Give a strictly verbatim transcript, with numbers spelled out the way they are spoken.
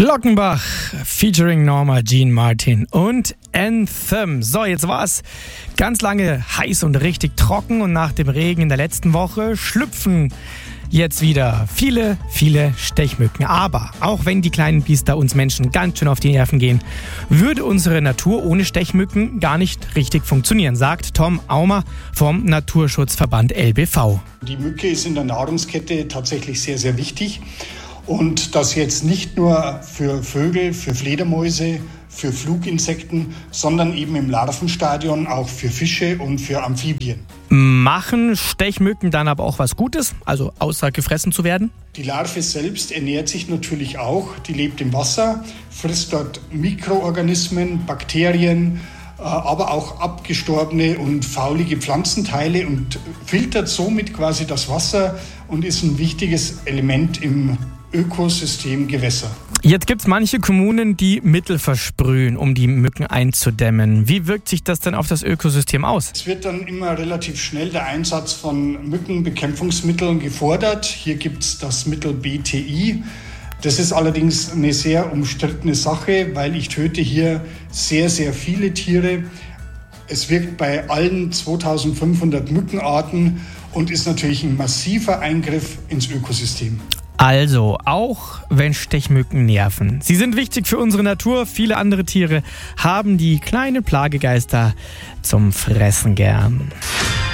Glockenbach featuring Norma Jean Martin und Anthem. So, jetzt war es ganz lange heiß und richtig trocken und nach dem Regen in der letzten Woche schlüpfen jetzt wieder viele, viele Stechmücken. Aber auch wenn die kleinen Biester uns Menschen ganz schön auf die Nerven gehen, würde unsere Natur ohne Stechmücken gar nicht richtig funktionieren, sagt Tom Aumer vom Naturschutzverband L B V. Die Mücke ist in der Nahrungskette tatsächlich sehr, sehr wichtig. Und das jetzt nicht nur für Vögel, für Fledermäuse, für Fluginsekten, sondern eben im Larvenstadion auch für Fische und für Amphibien. Machen Stechmücken dann aber auch was Gutes, also außer gefressen zu werden? Die Larve selbst ernährt sich natürlich auch. Die lebt im Wasser, frisst dort Mikroorganismen, Bakterien, aber auch abgestorbene und faulige Pflanzenteile und filtert somit quasi das Wasser und ist ein wichtiges Element im Ökosystem Gewässer. Jetzt gibt es manche Kommunen, die Mittel versprühen, um die Mücken einzudämmen. Wie wirkt sich das denn auf das Ökosystem aus? Es wird dann immer relativ schnell der Einsatz von Mückenbekämpfungsmitteln gefordert. Hier gibt es das Mittel B T I. Das ist allerdings eine sehr umstrittene Sache, weil ich töte hier sehr, sehr viele Tiere. Es wirkt bei allen zweitausendfünfhundert Mückenarten und ist natürlich ein massiver Eingriff ins Ökosystem. Also, auch wenn Stechmücken nerven. Sie sind wichtig für unsere Natur. Viele andere Tiere haben die kleinen Plagegeister zum Fressen gern.